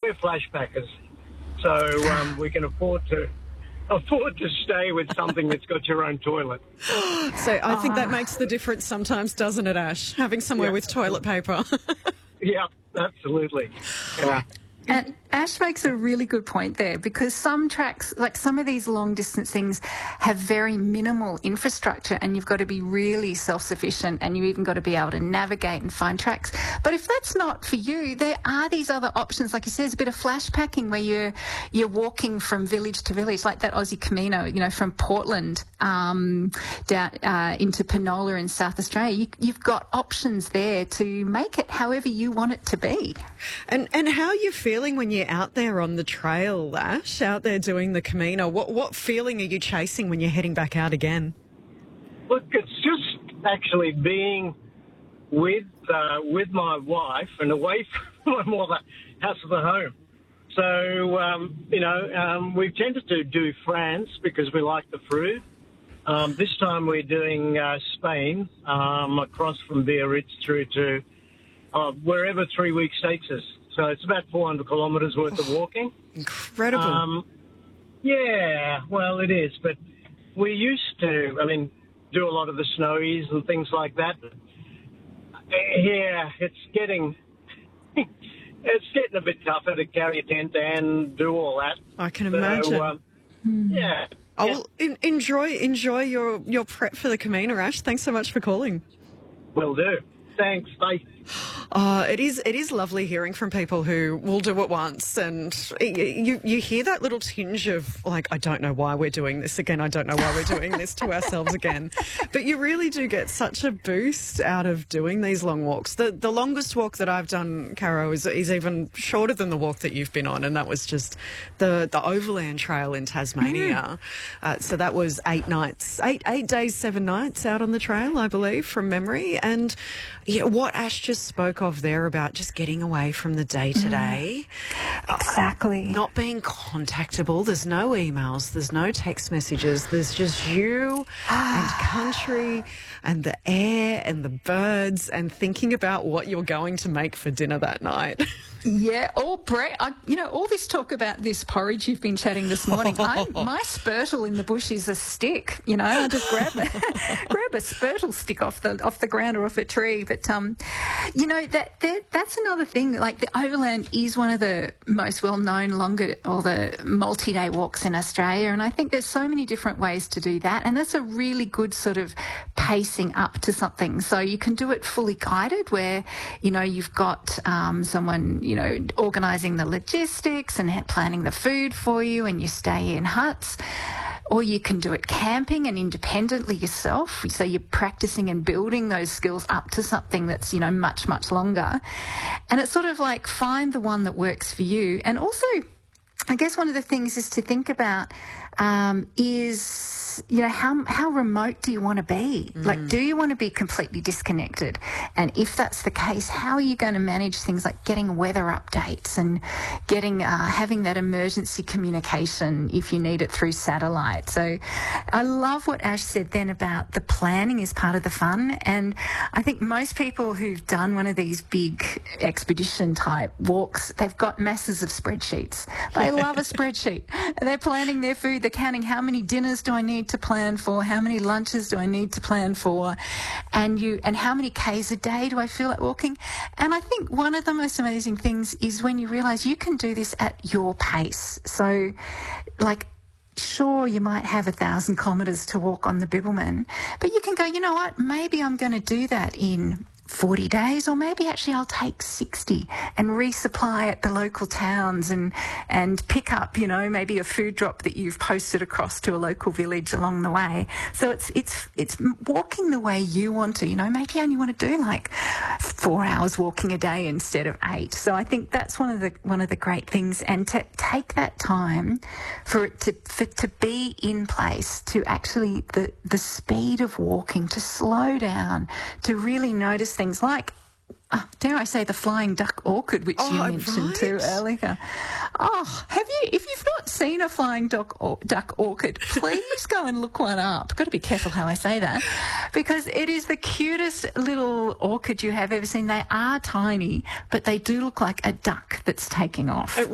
we're flashbackers, so we can afford to stay with something that's got your own toilet. So I think that makes the difference sometimes, doesn't it, Ash? Having somewhere with toilet paper. Yeah, absolutely. Yeah. And Ash makes a really good point there, because some tracks, like some of these long distance things, have very minimal infrastructure, and you've got to be really self-sufficient, and you even got to be able to navigate and find tracks. But if that's not for you, there are these other options. Like you said, there's a bit of flash packing where you're walking from village to village, like that Aussie Camino, you know, from Portland down into Penola in South Australia. You've got options there to make it however you want it to be. And how are you feeling when you're out there on the trail, Ash, out there doing the Camino? What feeling are you chasing when you're heading back out again? Look, it's just actually being with my wife and away from more the house of the home. So, we've tended to do France because we like the fruit. This time we're doing Spain, across from Biarritz through to wherever 3 weeks takes us. So it's about 400 kilometres worth of walking. Incredible. Yeah, well, it is. But we used to, do a lot of the snowies and things like that. Yeah, it's getting a bit tougher to carry a tent and do all that. I can imagine. Yeah. Oh, well, enjoy your prep for the Camino, Ash. Thanks so much for calling. Will do. Thanks. Bye. It is lovely hearing from people who will do it once, and you hear that little tinge of, like, I don't know why we're doing this again. I don't know why we're doing this to ourselves again. But you really do get such a boost out of doing these long walks. The longest walk that I've done, Caro, is even shorter than the walk that you've been on, and that was just the Overland Trail in Tasmania. So that was 8 nights, 8 days, 7 nights out on the trail, I believe, from memory. And yeah, what Ash just spoke of there about just getting away from the day-to-day. Exactly. Not being contactable. There's no emails. There's no text messages. There's just you and country and the air and the birds and thinking about what you're going to make for dinner that night. Yeah, all this talk about this porridge you've been chatting this morning. My spurtle in the bush is a stick. You know, I just grab a spurtle stick off the ground or off a tree. But that's another thing. Like, the Overland is one of the most well-known the multi-day walks in Australia, and I think there's so many different ways to do that. And that's a really good sort of pacing up to something. So you can do it fully guided, where you've got someone organising the logistics and planning the food for you, and you stay in huts. Or you can do it camping and independently yourself. So you're practicing and building those skills up to something that's, much, much longer. And it's sort of like, find the one that works for you. And also, I guess one of the things is to think about is, how remote do you want to be? Like, do you want to be completely disconnected? And if that's the case, how are you going to manage things like getting weather updates and getting having that emergency communication if you need it through satellite? So I love what Ash said then about the planning is part of the fun. And I think most people who've done one of these big expedition type walks, they've got masses of spreadsheets. They love a spreadsheet. They're planning their food. They're counting how many dinners do I need to plan for, how many lunches do I need to plan for, and how many Ks a day do I feel like walking. And I think one of the most amazing things is when you realise you can do this at your pace. So, like, sure, you might have 1,000 kilometres to walk on the Bibbulmun, but you can go, you know what, maybe I'm going to do that in 40 days, or maybe actually I'll take 60 and resupply at the local towns and pick up, maybe a food drop that you've posted across to a local village along the way. So it's walking the way you want to, maybe you only want to do like 4 hours walking a day instead of 8. So I think that's one of the great things, and to take that time for it to be in place, to actually the speed of walking, to slow down, to really notice things like, dare I say, the flying duck orchid, which you mentioned too earlier. Oh, if you've not seen a flying duck orchid, please go and look one up. Got to be careful how I say that, because it is the cutest little orchid you have ever seen. They are tiny, but they do look like a duck that's taking off.